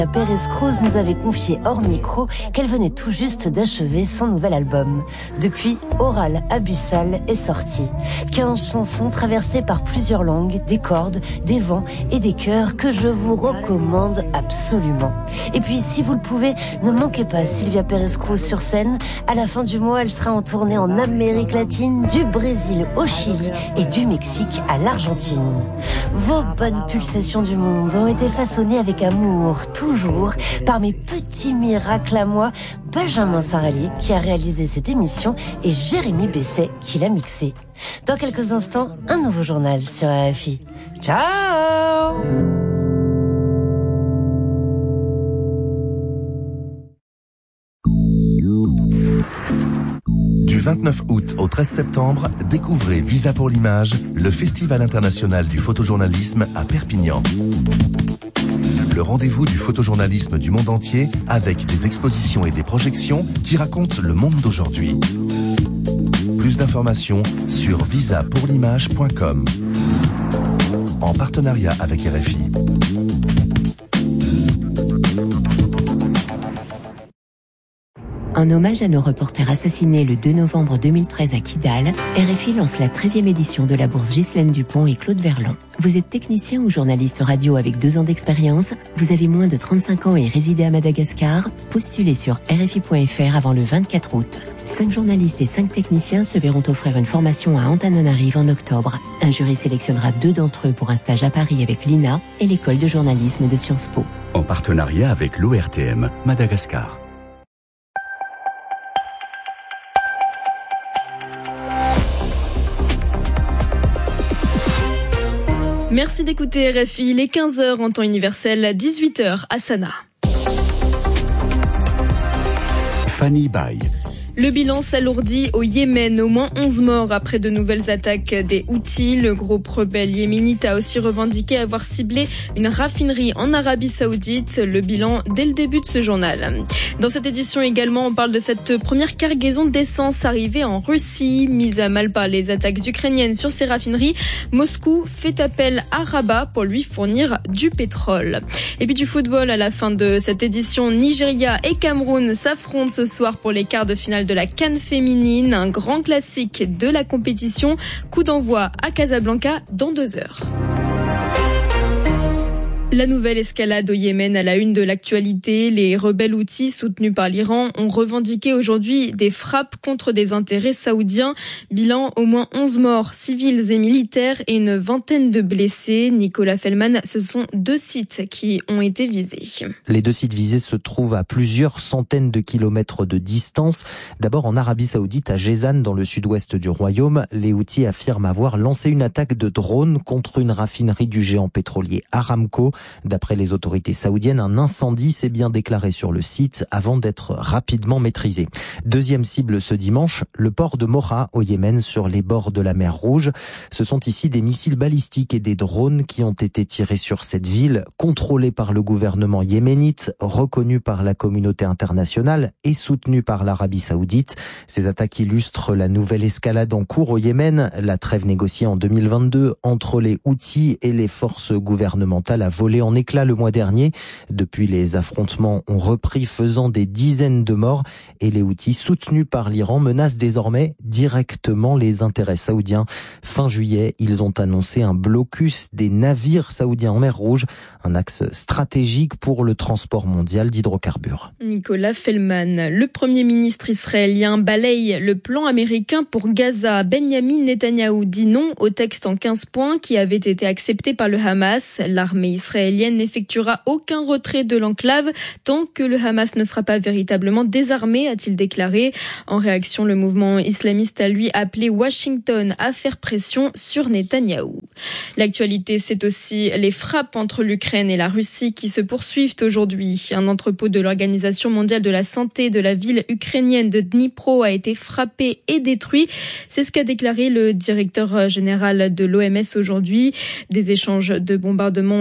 Pérez Cruz nous avait confié hors micro qu'elle venait tout juste d'achever son nouvel album. Depuis, Oral Abyssal est sorti. 15 chansons traversées par plusieurs langues, des cordes, des vents et des chœurs que je vous recommande absolument. Et puis, si vous le pouvez, ne manquez pas Sylvia Pérez Cruz sur scène. À la fin du mois, elle sera en tournée en Amérique latine, du Brésil au Chili et du Mexique à l'Argentine. Vos bonnes pulsations du monde ont été façonnées avec amour, toujours, par mes petits miracles à moi, Benjamin Saralier qui a réalisé cette émission et Jérémy Besset qui l'a mixé. Dans quelques instants, un nouveau journal sur RFI. Ciao! Du 29 août au 13 septembre, découvrez Visa pour l'image, le Festival international du photojournalisme à Perpignan. Le rendez-vous du photojournalisme du monde entier avec des expositions et des projections qui racontent le monde d'aujourd'hui. Plus d'informations sur visapourlimage.com. En partenariat avec RFI. En hommage à nos reporters assassinés le 2 novembre 2013 à Kidal, RFI lance la 13e édition de la bourse Ghislaine Dupont et Claude Verlon. Vous êtes technicien ou journaliste radio avec 2 ans d'expérience, vous avez moins de 35 ans et résidez à Madagascar, postulez sur RFI.fr avant le 24 août. 5 journalistes et 5 techniciens se verront offrir une formation à Antananarive en octobre. Un jury sélectionnera 2 d'entre eux pour un stage à Paris avec l'INA et l'école de journalisme de Sciences Po. En partenariat avec l'ORTM Madagascar. Merci d'écouter RFI, il est 15h en temps universel, 18h à Sanaa. Fanny Baye. Le bilan s'alourdit au Yémen, au moins 11 morts après de nouvelles attaques des Houthis. Le groupe rebelle yéménite a aussi revendiqué avoir ciblé une raffinerie en Arabie Saoudite. Le bilan dès le début de ce journal. Dans cette édition également, on parle de cette première cargaison d'essence arrivée en Russie. Mise à mal par les attaques ukrainiennes sur ces raffineries, Moscou fait appel à Rabat pour lui fournir du pétrole. Et puis du football à la fin de cette édition, Nigeria et Cameroun s'affrontent ce soir pour les quarts de finale de la CAN féminine, un grand classique de la compétition. Coup d'envoi à Casablanca dans 2 heures. La nouvelle escalade au Yémen à la une de l'actualité. Les rebelles houthis soutenus par l'Iran ont revendiqué aujourd'hui des frappes contre des intérêts saoudiens. Bilan, au moins 11 morts civils et militaires et une vingtaine de blessés. Nicolas Fellman, ce sont 2 sites qui ont été visés. Les 2 sites visés se trouvent à plusieurs centaines de kilomètres de distance. D'abord en Arabie Saoudite, à Jazan, dans le sud-ouest du royaume. Les Houthis affirment avoir lancé une attaque de drone contre une raffinerie du géant pétrolier Aramco. D'après les autorités saoudiennes, un incendie s'est bien déclaré sur le site avant d'être rapidement maîtrisé. Deuxième cible ce dimanche, le port de Moha au Yémen sur les bords de la mer Rouge. Ce sont ici des missiles balistiques et des drones qui ont été tirés sur cette ville, contrôlée par le gouvernement yéménite, reconnue par la communauté internationale et soutenue par l'Arabie Saoudite. Ces attaques illustrent la nouvelle escalade en cours au Yémen. La trêve négociée en 2022 entre les Houthis et les forces gouvernementales a volé en éclats le mois dernier. Depuis, les affrontements ont repris, faisant des dizaines de morts, et les Houthis, soutenus par l'Iran, menacent désormais directement les intérêts saoudiens. Fin juillet, ils ont annoncé un blocus des navires saoudiens en mer Rouge, un axe stratégique pour le transport mondial d'hydrocarbures. Nicolas Fellman, le Premier ministre israélien balaye le plan américain pour Gaza. Benyamin Netanyahou dit non au texte en 15 points qui avait été accepté par le Hamas. L'armée israélienne n'effectuera aucun retrait de l'enclave tant que le Hamas ne sera pas véritablement désarmé, a-t-il déclaré. En réaction, le mouvement islamiste a lui appelé Washington à faire pression sur Netanyahou. L'actualité, c'est aussi les frappes entre l'Ukraine et la Russie qui se poursuivent aujourd'hui. Un entrepôt de l'Organisation mondiale de la santé de la ville ukrainienne de Dnipro a été frappé et détruit. C'est ce qu'a déclaré le directeur général de l'OMS aujourd'hui. Des échanges de bombardements ont fait 5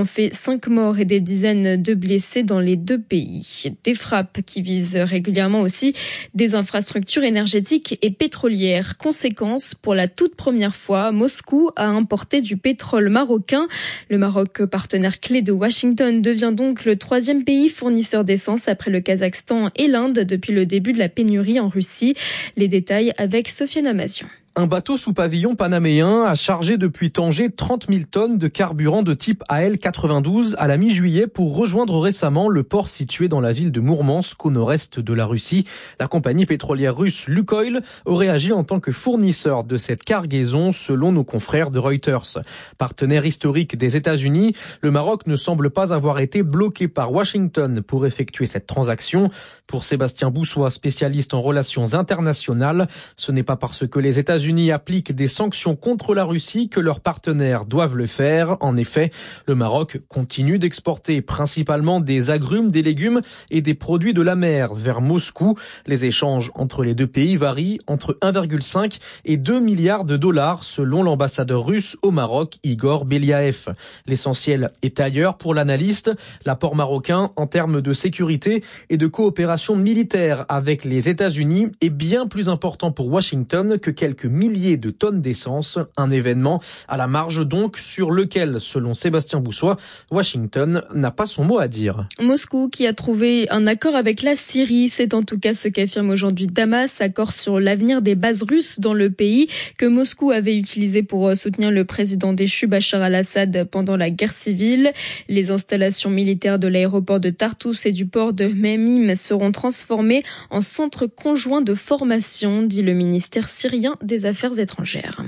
5 morts et des dizaines de blessés dans les deux pays. Des frappes qui visent régulièrement aussi des infrastructures énergétiques et pétrolières. Conséquence, pour la toute première fois, Moscou a importé du pétrole marocain. Le Maroc, partenaire clé de Washington, devient donc le 3e pays fournisseur d'essence après le Kazakhstan et l'Inde depuis le début de la pénurie en Russie. Les détails avec Sofiane Amazian. Un bateau sous pavillon panaméen a chargé depuis Tanger 30 000 tonnes de carburant de type AL-92 à la mi-juillet pour rejoindre récemment le port situé dans la ville de Mourmansk au nord-est de la Russie. La compagnie pétrolière russe Lukoil aurait agi en tant que fournisseur de cette cargaison selon nos confrères de Reuters. Partenaire historique des États-Unis, le Maroc ne semble pas avoir été bloqué par Washington pour effectuer cette transaction. Pour Sébastien Boussois, spécialiste en relations internationales, ce n'est pas parce que les États-Unis appliquent des sanctions contre la Russie que leurs partenaires doivent le faire. En effet, le Maroc continue d'exporter principalement des agrumes, des légumes et des produits de la mer vers Moscou. Les échanges entre les deux pays varient entre 1,5 et 2 milliards de dollars selon l'ambassadeur russe au Maroc, Igor Beliaev. L'essentiel est ailleurs pour l'analyste. L'apport marocain en termes de sécurité et de coopération militaire avec les États-Unis est bien plus important pour Washington que quelques milliers de tonnes d'essence. Un événement à la marge donc sur lequel, selon Sébastien Boussois, Washington n'a pas son mot à dire. Moscou qui a trouvé un accord avec la Syrie, c'est en tout cas ce qu'affirme aujourd'hui Damas, accord sur l'avenir des bases russes dans le pays que Moscou avait utilisé pour soutenir le président déchu Bachar al-Assad pendant la guerre civile. Les installations militaires de l'aéroport de Tartus et du port de Memim seront transformées en centre conjoint de formation, dit le ministère syrien des Affaires étrangères.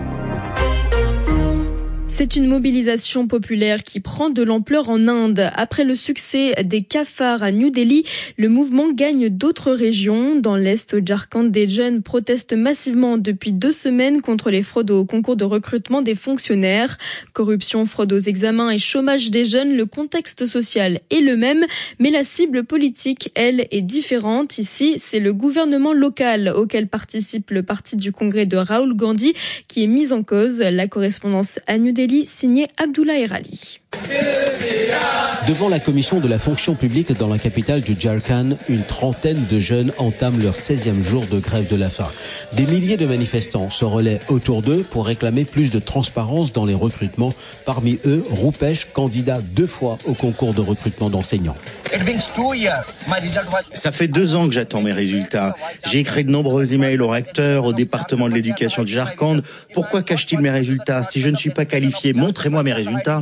C'est une mobilisation populaire qui prend de l'ampleur en Inde. Après le succès des cafards à New Delhi, le mouvement gagne d'autres régions. Dans l'Est, au Jharkhand, des jeunes protestent massivement depuis 2 semaines contre les fraudes au concours de recrutement des fonctionnaires. Corruption, fraude aux examens et chômage des jeunes, le contexte social est le même, mais la cible politique, elle, est différente. Ici, c'est le gouvernement local auquel participe le parti du congrès de Rahul Gandhi qui est mis en cause. La correspondance à New Delhi, signé Abdullah Erali. Devant la commission de la fonction publique dans la capitale du Jharkhand, une trentaine de jeunes entament leur 16e jour de grève de la faim. Des milliers de manifestants se relaient autour d'eux pour réclamer plus de transparence dans les recrutements. Parmi eux, Rupesh, candidat 2 fois au concours de recrutement d'enseignants. Ça fait 2 ans que j'attends mes résultats. J'ai écrit de nombreux emails au recteur, au département de l'éducation du Jharkhand. Pourquoi cache-t-il mes résultats? Si je ne suis pas qualifié, montrez-moi mes résultats.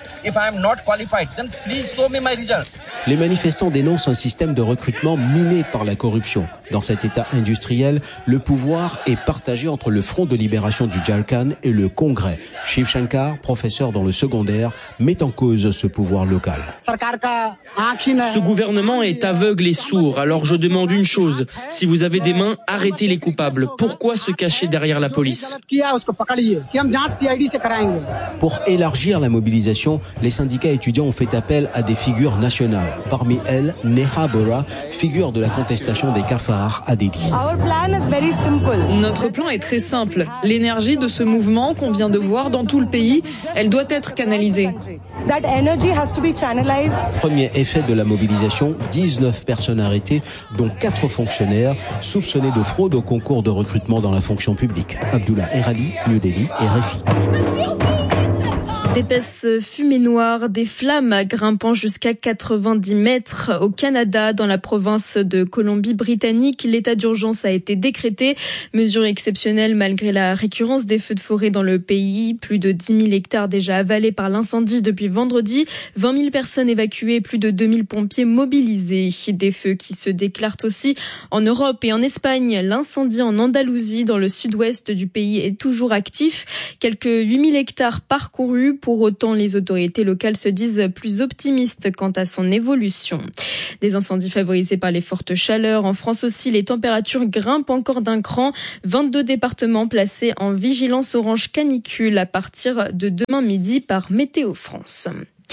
Les manifestants dénoncent un système de recrutement miné par la corruption. Dans cet état industriel, le pouvoir est partagé entre le Front de libération du Jharkhand et le Congrès. Shiv Shankar, professeur dans le secondaire, met en cause ce pouvoir local. Ce gouvernement est aveugle et sourd, alors je demande une chose. Si vous avez des mains, arrêtez les coupables. Pourquoi se cacher derrière la police? Pour élargir la mobilisation, les syndicats étudiants ont fait appel à des figures nationales. Parmi elles, Neha Bora, figure de la contestation des cafards à Delhi. Notre plan est très simple. L'énergie de ce mouvement qu'on vient de voir dans tout le pays, elle doit être canalisée. Premier effet de la mobilisation, 19 personnes arrêtées, dont 4 fonctionnaires soupçonnés de fraude au concours de recrutement dans la fonction publique. Abdullah Erali, New Delhi, RFI. D'épaisses fumées noires, des flammes grimpant jusqu'à 90 mètres au Canada, dans la province de Colombie-Britannique. L'état d'urgence a été décrété. Mesure exceptionnelle malgré la récurrence des feux de forêt dans le pays. Plus de 10 000 hectares déjà avalés par l'incendie depuis vendredi. 20 000 personnes évacuées, plus de 2 000 pompiers mobilisés. Des feux qui se déclarent aussi en Europe et en Espagne. L'incendie en Andalousie, dans le sud-ouest du pays, est toujours actif. Quelques 8 000 hectares parcourus. Pour autant, les autorités locales se disent plus optimistes quant à son évolution. Des incendies favorisés par les fortes chaleurs. En France aussi, les températures grimpent encore d'un cran. 22 départements placés en vigilance orange canicule à partir de demain midi par Météo France.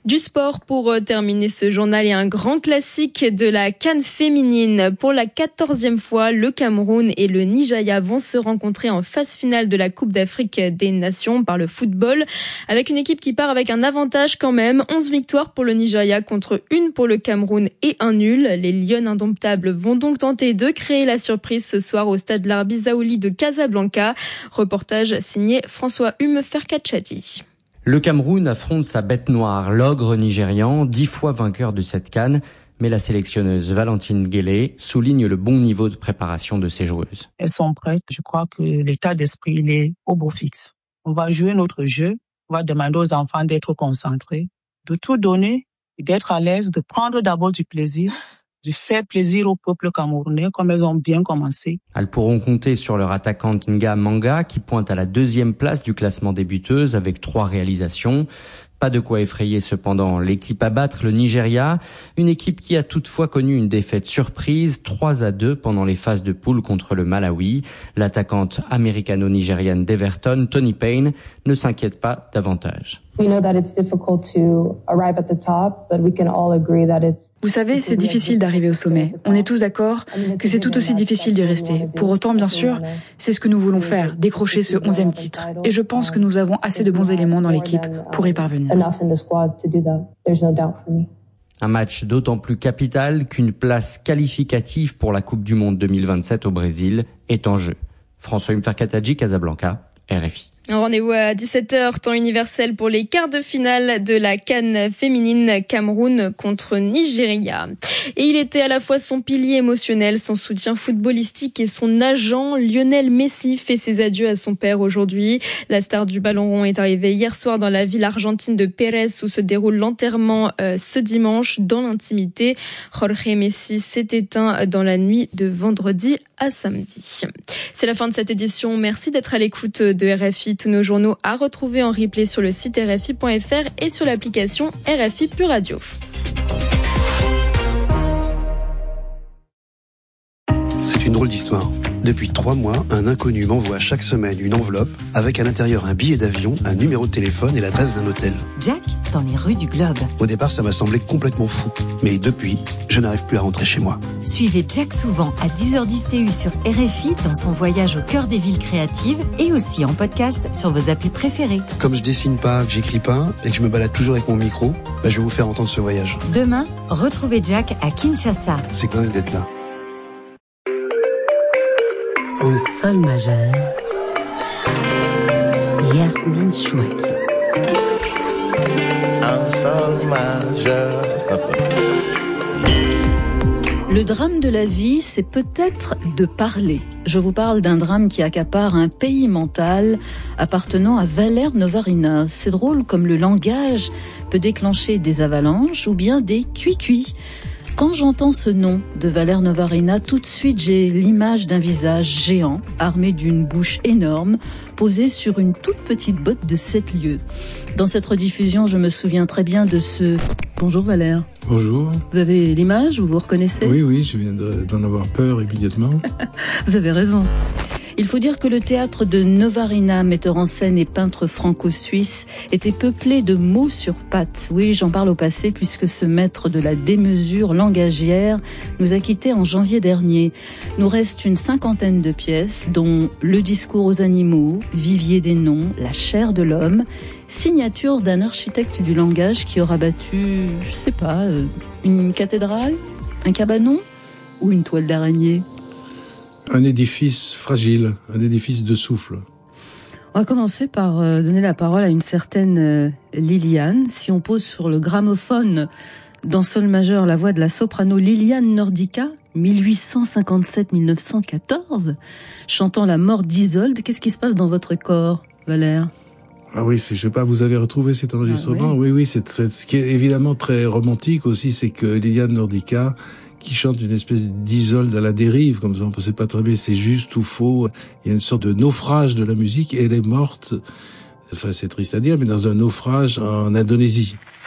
Du sport pour terminer ce journal et un grand classique de la CAN féminine. Pour la 14e fois, le Cameroun et le Nigeria vont se rencontrer en phase finale de la Coupe d'Afrique des Nations par le football. Avec une équipe qui part avec un avantage quand même. 11 victoires pour le Nigeria contre 1 pour le Cameroun et un nul. Les Lionnes indomptables vont donc tenter de créer la surprise ce soir au stade Larbi Zaouli de Casablanca. Reportage signé François-Hume Ferkatchadi. Le Cameroun affronte sa bête noire, l'ogre nigérian, 10 fois vainqueur de cette CAN. Mais la sélectionneuse Valentine Guélé souligne le bon niveau de préparation de ses joueuses. Elles sont prêtes. Je crois que l'état d'esprit, il est au beau fixe. On va jouer notre jeu. On va demander aux enfants d'être concentrés, de tout donner, d'être à l'aise, de prendre d'abord du plaisir, de faire plaisir au peuple camerounais comme elles ont bien commencé. Elles pourront compter sur leur attaquante Nga Manga qui pointe à la 2e place du classement des buteuses avec 3 réalisations. Pas de quoi effrayer cependant l'équipe à battre, le Nigeria, une équipe qui a toutefois connu une défaite surprise 3-2 pendant les phases de poule contre le Malawi. L'attaquante américano-nigériane d'Everton, Tony Payne, ne s'inquiète pas davantage. Vous savez, c'est difficile d'arriver au sommet. On est tous d'accord que c'est tout aussi difficile d'y rester. Pour autant, bien sûr, c'est ce que nous voulons faire, décrocher ce 11e titre. Et je pense que nous avons assez de bons éléments dans l'équipe pour y parvenir. Un match d'autant plus capital qu'une place qualificative pour la Coupe du Monde 2027 au Brésil est en jeu. François Mferkatadji, Casablanca, RFI. Rendez-vous à 17h, temps universel pour les quarts de finale de la CAN féminine, Cameroun contre Nigeria. Et il était à la fois son pilier émotionnel, son soutien footballistique et son agent. Lionel Messi fait ses adieux à son père aujourd'hui. La star du ballon rond est arrivée hier soir dans la ville argentine de Pérez où se déroule l'enterrement ce dimanche dans l'intimité. Jorge Messi s'est éteint dans la nuit de vendredi à samedi. C'est la fin de cette édition. Merci d'être à l'écoute de RFI. Tous nos journaux à retrouver en replay sur le site rfi.fr et sur l'application RFI Pure Radio. C'est une drôle d'histoire. Depuis 3 mois, un inconnu m'envoie chaque semaine une enveloppe avec à l'intérieur un billet d'avion, un numéro de téléphone et l'adresse d'un hôtel. Jack, dans les rues du Globe. Au départ, ça m'a semblé complètement fou. Mais depuis, je n'arrive plus à rentrer chez moi. Suivez Jack souvent à 10h10 TU sur RFI dans son voyage au cœur des villes créatives et aussi en podcast sur vos applis préférées. Comme je dessine pas, que j'écris pas et que je me balade toujours avec mon micro, je vais vous faire entendre ce voyage. Demain, retrouvez Jack à Kinshasa. C'est dingue d'être là. En sol majeur, Yasmine Chouaki. En sol majeur. Le drame de la vie, c'est peut-être de parler. Je vous parle d'un drame qui accapare un pays mental appartenant à Valère Novarina. C'est drôle comme le langage peut déclencher des avalanches ou bien des cuis-cuis. Quand j'entends ce nom de Valère Novarina, tout de suite j'ai l'image d'un visage géant, armé d'une bouche énorme, posé sur une toute petite botte de 7 lieues. Dans cette rediffusion, je me souviens très bien de ce... Bonjour Valère. Bonjour. Vous avez l'image, vous vous reconnaissez ? Oui, je viens d'en avoir peur immédiatement. Vous avez raison. Il faut dire que le théâtre de Novarina, metteur en scène et peintre franco-suisse, était peuplé de mots sur pattes. Oui, j'en parle au passé puisque ce maître de la démesure langagière nous a quittés en janvier dernier. Nous reste une 50aine de pièces, dont Le discours aux animaux, Vivier des noms, La chair de l'homme, signature d'un architecte du langage qui aura bâtu, je sais pas, une cathédrale, un cabanon ou une toile d'araignée. Un édifice fragile, un édifice de souffle. On va commencer par donner la parole à une certaine Liliane. Si on pose sur le gramophone dans sol majeur la voix de la soprano Liliane Nordica, 1857-1914, chantant la mort d'Isolde, qu'est-ce qui se passe dans votre corps, Valère ? Ah oui, je sais pas, vous avez retrouvé cet enregistrement ? Ah oui, c'est ce qui est évidemment très romantique aussi, c'est que Liliane Nordica, qui chante une espèce d'Isolde à la dérive, comme ça on ne sait pas très bien c'est juste ou faux. Il y a une sorte de naufrage de la musique et elle est morte, enfin c'est triste à dire, mais dans un naufrage en Indonésie.